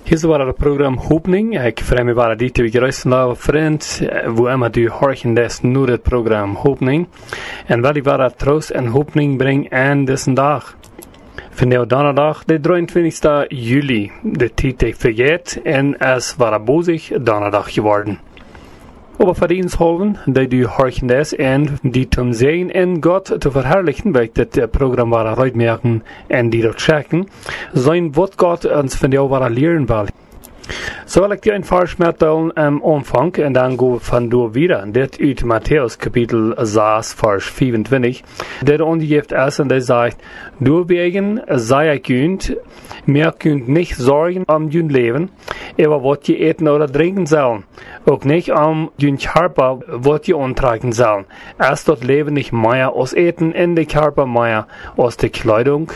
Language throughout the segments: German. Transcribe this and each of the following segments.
Hier war het programma Hoopning. Ik vreem me waar dit te geruisten vriend, wo immer du horchen des nur het programma Hoopning. En wel die waar het troost en hoopning brengt aan deze dag. Vandaag donderdag, de 23 juli. De tijd ik vergeet en es war bozig donderdag geworden. Aber verdiensthalven, die du horchen des en die zum sehen en Gott zu verherrlichen, weil das Programm war uitmerken en die dort checken, sein wat Gott uns von dir war lehren will. So will ich dir ein Vers mitteilen am Anfang und dann go von du wieder. Das uit Matthäus Kapitel 6, Vers 25. Der angeeft ist und der sagt, du wegen sei ich könnt, mir könnt nicht sorgen um dein Leben, aber was ihr eten oder trinken sollen. Auch nicht um dein Körper, was ihr antragen sollen. Ist das Leben nicht mehr aus Eten in der Körper mehr aus der Kleidung?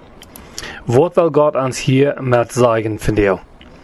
Was will Gott uns hier mit sagen von dir?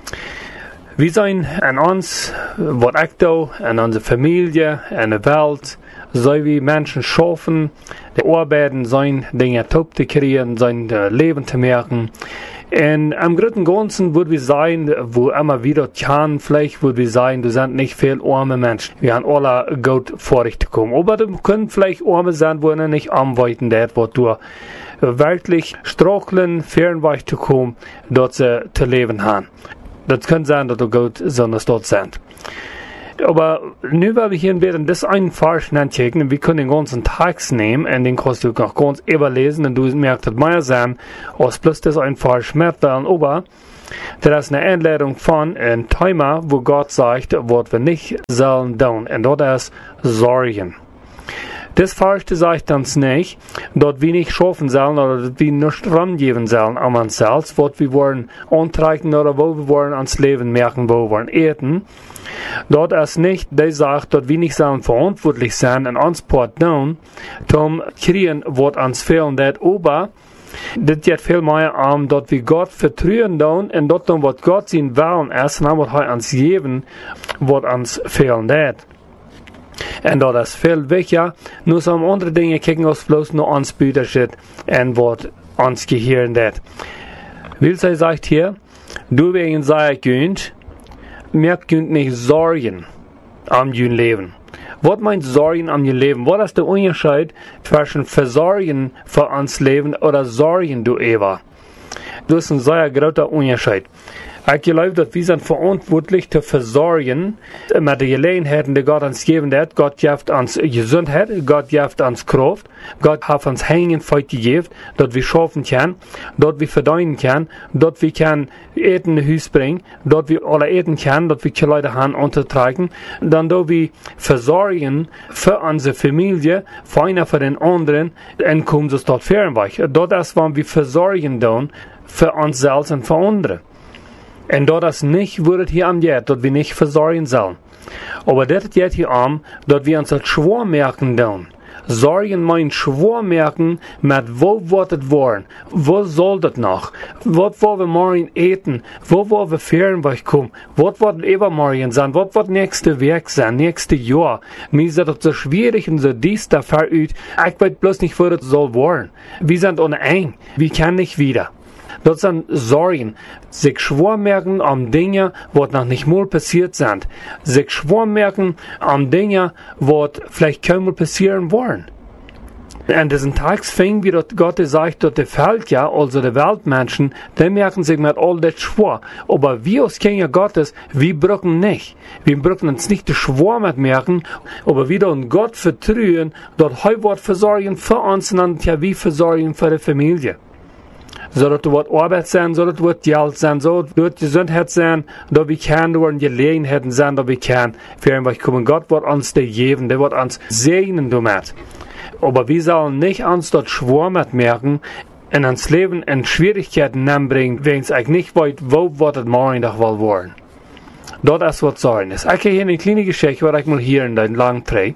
Wir sind an uns, was ich da, an unsere Familie, an der Welt, so wie Menschen schaffen, die arbeiten, sein Dinge top zu kreieren, sein Leben zu merken. Und am Großen und Ganzen würden wir sein, wo immer wieder kann, vielleicht würden wir sein, du sind nicht viel arme Menschen. Wir haben alle gut vorrichtig kommen. Aber du können vielleicht arme sein, wo wir nicht anweiten, das, was du wirklich straucheln, fernweg zu kommen, dort zu leben haben. Das kann sein, dass du gut sondern dort sind. Aber nu will wir hier werden das einen Vers checken. Wir können den ganzen Text nehmen und den kannst du noch ganz überlesen und du merkst, dass mehr sein, als plus das ein Vers mitteilen. Aber das ist eine Einladung von einem Thema, wo Gott sagt, was wir nicht sollen tun. Und das ist Sorgen. Das Falsche sagt uns nicht, dass wir nicht schaffen sollen oder dass wir nicht rangeben sollen an uns selbst, was wir wollen antreiben oder wo wir wollen ans Leben merken, wo wir wollen eten. Dort ist nicht, der sagt, dass wir nicht sollen verantwortlich sein und uns Part tun, zum kriegen, was uns fehlen wird, aber das geht viel mehr dass wir Gott vertrauen tun und dort tun, was Gott sein Willen ist, und was er uns geben, was uns fehlen wird. En dat is veel wichtiger. Nu some andere dingen kijken als bloß nur ons Büderschritt en wat ons gehören dat. Will zij sagt hier, du wegen sei könnt, mir könnt nicht sorgen am dein Leben. Was meint sorgen am dein Leben? Was ist der Unterschied zwischen versorgen für uns Leben oder sorgen du Eva? Das ist ein sehr großer Unterschied. Ich glaube, dass wir sind verantwortlich zu versorgen mit den Gelegenheiten, die Gott uns geben hat. Gott gibt uns Gesundheit, Gott gibt uns Kraft, Gott hat uns Hängen gegeben, dass wir schaffen können, dass wir verdienen können, dass wir können Eten in Haus bringen, dass wir alle eten können, dass wir Leute haben untertragen, dann dass wir versorgen für unsere Familie, für einer für den anderen, und kommen sie dort fernweg. Das ist, wenn wir versorgen tun, für uns selbst und für andere. Und das nicht wird hier am Jet, dass wir nicht versorgen sollen. Aber das geht hier am, dass wir uns das schwor merken tun. Sorgen meint schwor merken, mit wo wird es worden? Wo soll das noch? Was wollen wir morgen eten? Wo wollen wir fernweg kommen? Was wird übermorgen sein? Was wird nächste Weg sein? Nächste Jahr? Mir ist das so schwierig und so dies da verüt. Ich weiß bloß nicht, wo das soll worden. Wir sind ohne eng. Wir können nicht wieder. Das sind Sorgen. Sich schwor merken an Dinge, was noch nicht mal passiert sind. Sich schwor merken an Dinge, was vielleicht kaum mal passieren wollen. Und diesen Text fing, wie Gott sagt, dass die Welt, ja, also die Weltmenschen, die merken sich mit all das schwor. Aber wir als Kinder Gottes, wir brauchen nicht. Wir brauchen uns nicht die Schwor mit merken, aber wieder an Gott vertrauen, dass er wird versorgen für uns und dann ja, wir versorgen für die Familie. So dass du wat Arbeit sein, so dass du wat Geld sein, so dass du wat Gesundheit sein, dass wir können, du wat Gelegenheiten sein, dass wir können, für irgendwas kommen. Gott wird uns das geben, der wird uns segnen damit. Aber wir sollen nicht uns dort schwor mit merken, in uns Leben in Schwierigkeiten bringen, wenn es eigentlich nicht weiß, wo wird es morgen doch wohl worden. Das ist was Sorgen ist. Ich habe hier eine kleine Geschichte, was ich mal hier in den langen Dreh,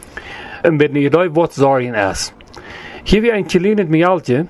mit einer Idee, was Sorgen ist. Hier wie ein kleines Mädchen,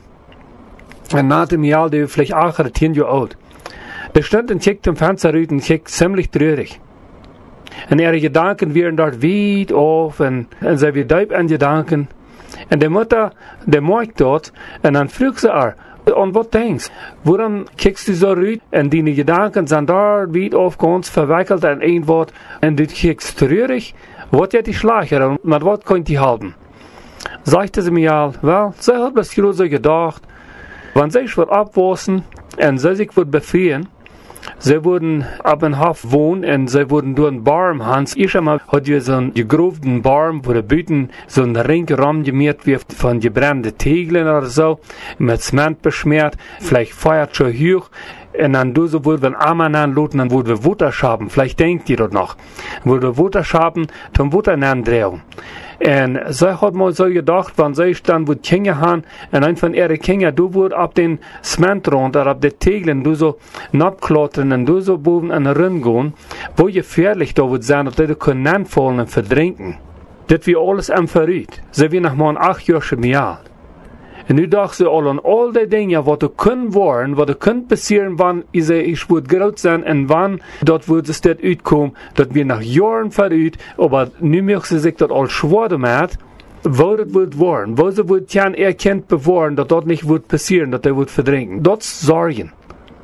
en na dem Jahr, die vielleicht 8 oder 10 Jahre alt. Der stand und kijkt am Fenster raus und kijkt ziemlich traurig. Und ihre Gedanken wären dort weit auf und sie wird deep an Gedanken. Und die Mutter, die merkt dort, und dann fragt sie ihr, Und was denkst du? Woran kickst du so rüt? Und deine Gedanken sind da wie auf ganz verwickelt in ein Wort. Und du kickst traurig. Was hat die Schlager und mit was könnt ihr halten? Sagte sie mir all, well, sie hat bis so gedacht, wenn sie sich wird abwaschen und sie sich wird befreien, sie würden ab in Hof wohnen und sie würden durch einen Baum haben. Ich einmal hat wir so einen gegrobten Baum, wo der Büten so einen Ring rumgemäht wird von gebrannten Tegeln oder so, mit Zement beschmiert, vielleicht feuert schon hoch. Und dann du so, wo wir Amann anluten, dann würden wir Wutter schaben. Vielleicht denkt ihr das noch. Würden wir Wutter schaben, dann Wutter drehen. Und sie hat mal so gedacht, wenn sie dann wo Kinder haben, und ein von ihren Kindern, du würd ab den Zement runter, ab den Tegeln, du so abklottern, und du so boven an den Rinn gehen, wo gefährlich da wird sein, dass die können anfallen und verdrinken. Das wir alles am verrückt. Sie wir nach mal 8 Jahren schon mehr alt. Und nu dacht sie an all die Dinge, was können worden, was können passieren, wann ich würde groß sein und wann dort würde es dort uitkommen, dass wir nach Jahren verrückt, aber nu möchten sie sich dort all schwer damit, wo das wird worden, wo sie wird ja erkennt bewahren, dass dort nicht wird passieren, dass der wird verdrängen. Dort Sorgen.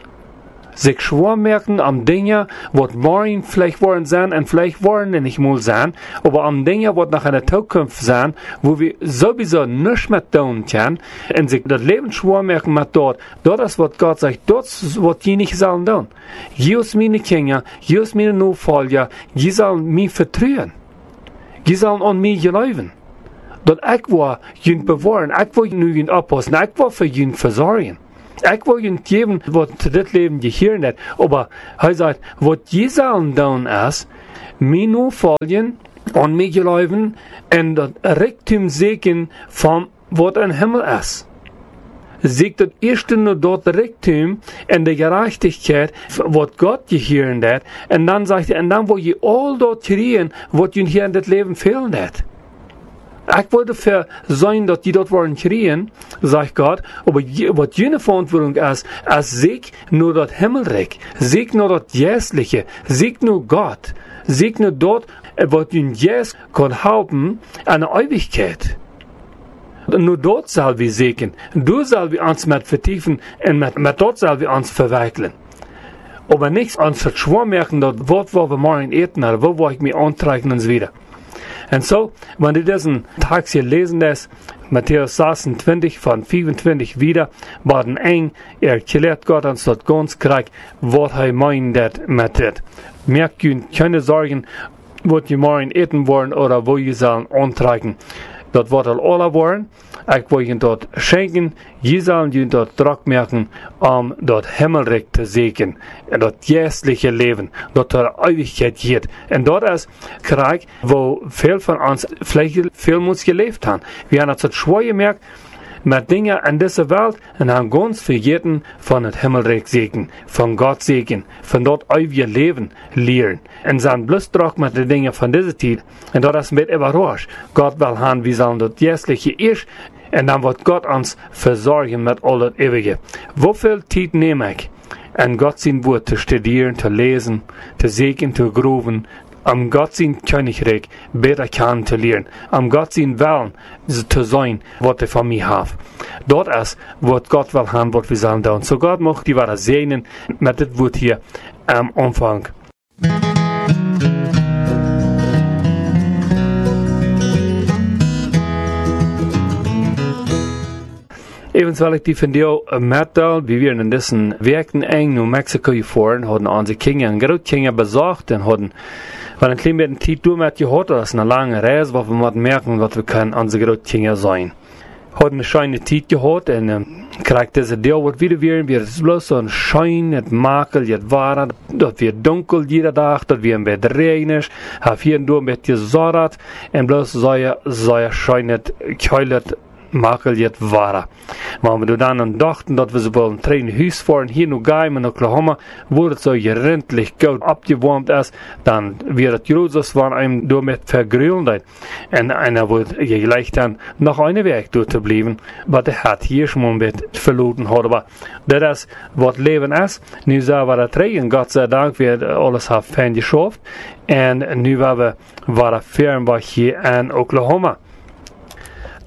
Sich schwer merken am Dinge, was morgen vielleicht wollen sein und vielleicht wollen nicht mal sein, aber am Dinge, was nach einer Zukunft sein, wo wir sowieso nichts mehr tun können, und sich das Leben schwer merken mit dort ist, was Gott sagt, dort ist, was die nicht sollen tun. Jesus meine Kinder, Jesus meine Nachfolger, die sollen mich vertrauen. Die sollen an mich glauben. Dat ich war ihn bewahren, ich war ihn abpassen, ich war für ihn versorgen. Ich will ihnen geben, was zu das Leben gehören hat. Aber er sagt, was die sollen tun ist, mir nur folgen und mir glauben und das Reichtum segnen von was im Himmel ist. Sagt das erste nur dort Reichtum und die Gerechtigkeit, was Gott gehören hat. Und dann sagt er, und dann will ihr all dort kriegen, was ihnen hier in das Leben fehlen hat. Ich wollte dafür sein, dass die dort wollen kriegen, sagt Gott, aber was jene Verantwortung ist, sieg nur das Himmelreich, sieg nur das Jässliche, sieg nur Gott, sieg nur dort, was ihnen jetzt kann helfen, an der Ewigkeit. Nur dort soll wir segnen, du soll wir uns mit vertiefen und mit dort soll wir uns verwickeln. Aber nichts uns verschwommen merken, dort, wo wir morgen eten, oder wo ich mich antreiben und so weiter. Und so, wenn du diesen Text hier lesen lässt, Matthäus 26 von 25 wieder, waren eng, erklärt Gott uns dort ganz korrekt, was er meint mit das. Merkt ihr keine Sorgen, was ihr morgen eten wollen oder wo ihr sollen antreiben. Dat wordt al alle worden. Ik wil je dort schenken. Je zal je dort druk merken dat Himmelreich te zegenen. En dat geestliche Leben. Dat er Ewigkeit geht. En dat is Krieg, wo veel van ons vielleicht veel moet geleefd haben. Wir haben het schwer gemerkt, mit Dingen in dieser Welt und haben ganz vergessen von dem Himmelreich Segen, von Gott Segen, von dort ewige Leben lehren. Und sind bloß drauf mit den Dingen von dieser Zeit. Und dort ist mit überrascht. Gott will haben, wie sollen das Jässliche ist, und dann wird Gott uns versorgen mit all das Ewige. Wofür Zeit nehme ich, an Gott sein Wort zu studieren, zu lesen, zu segnen, zu grooven, am Gott sein Königreich besser kennenzulernen, am Gott sein Willen zu sein, was er von mir hat. Dort ist, was Gott will haben, was wir sollen tun. So Gott mag die Ware segnen mit dem Wort hier am Anfang. Eventuell ich die von dir mitteilen, wie wir in diesen Werken in New Mexico gefahren, haben unsere Kinder, Großkinder besorgt und haben, weil ein klein bisschen Zeit damit gehabt, das ist eine lange Reise, wo wir merken, was wir können unsere Großkinder sein. Haben eine schöne Zeit gehabt und kriegt diese Deel wird wieder wir ist bloß so ein Schein, ein Makel, jetzt war, dass wir dunkel jeder Tag, dass wir ein bisschen regnet, haben hier nur ein bisschen Sorrat und bloß so ein Schein, keulet, Makel jetzt war. Maar we dan dachten dat we ze wel een trein huis fahren, hier nu gehen in Oklahoma, wo het so gerendlich gut abgewarmt ist, dann wird het groß, waren einem door met vergründheid. En einer wird gleich dann noch eine Weg dort zu bleiben, was er hat hier schon mal mit verloren hat. Aber das ist, was Leben ist. Nu sind wir da trein, Gott sei Dank, wir alles haben fein geschafft. Und nu waren wir fern hier in Oklahoma.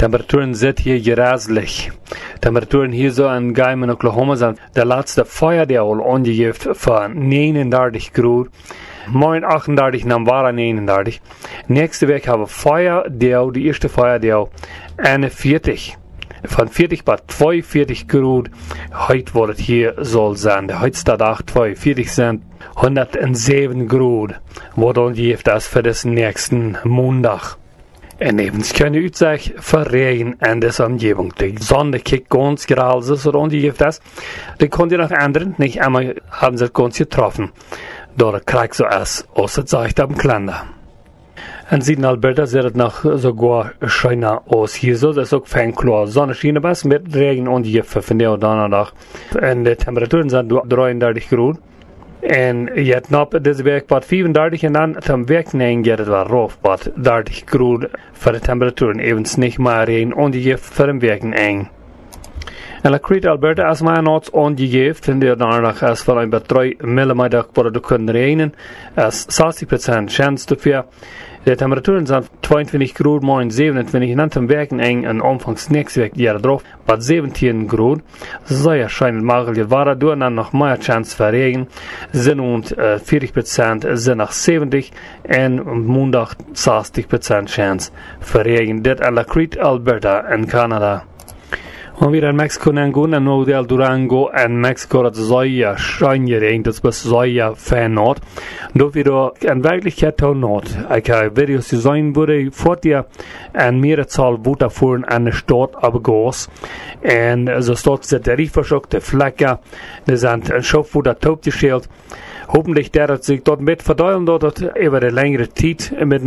Temperaturen sind hier grauslich. Temperaturen hier so in Gaiman, Oklahoma sind der letzte Feuerdeul angegeben für 39 Grad. Morgen 38, dann war er 39. Nächste Woche haben wir Feuerdeul, die erste Feuerdeul, 41. Von 40 bis 42 Grad. Heute wird es hier soll sein. Der heutigste Tag 42 sind 107 Grad. Wo dann gibt das für das nächsten Montag. En evens kan je uitzeggen voor regen en deze omgeving. De zon kijkt ganz gerade so rond, die heeft das. Die konnte noch ändern, nicht einmal haben sie ganz getroffen. Door de krijg zo als het zegt op een kalender. En in Alberta sieht es noch sogar schöner aus. Hier so, das ist auch fein klar. Sonne schiene was mit Regen und Gifte von der Donnerstag. Und die Temperaturen sind 33 Grad. En je hebt nog deze week wat 35 en dan ten week nemen gaat het wel rof wat 30 graden voor de temperaturen. Evens niet maar regen ongegeven voor een week eng. En Lacrete, Alberta, als mij nog ongegeven, vind je donderdag als van een 3 mm worden kunnen regenen. Als 60% chance dafür. De temperaturen zijn 22 graden, morgen 27 en dan ten week eng en omvangs nächste week jaar erop wat 17 graden. Sehr scheinend mogelijk waren door dan nog meer chance voor regen. Zijn und 40% zijn nog 70 en maandag 60% chance voor regen. Dit is Lacrete, Alberta en Canada. Und wieder in Mexiko gehen, en nu del Durango en Mexiko, dat sehr schön geregnet, das ist sehr fernort. Da wieder in Wirklichkeit not. Ich habe Videos gesehen, wo die vor dir en mehrere Zahl Wutter fuhren an der Stadt abgegossen. En so statt sind der Rieferschock, der Flecker, die sind ein Schopf, wo der Taub geschält. Hoffentlich der hat sich dort mit verdauern, dort über die längere Zeit mit